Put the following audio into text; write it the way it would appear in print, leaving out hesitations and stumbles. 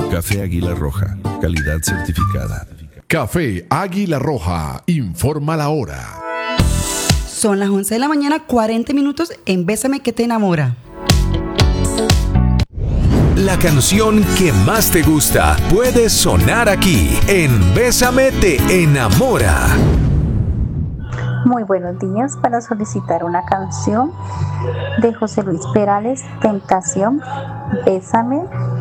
Café Águila Roja, calidad certificada. Café Águila Roja, informa la hora. Son las 11 de la mañana, 40 minutos en Bésame que te enamora. La canción que más te gusta puede sonar aquí en Bésame te enamora. Muy buenos días, para solicitar una canción de José Luis Perales, Tentación, Bésame,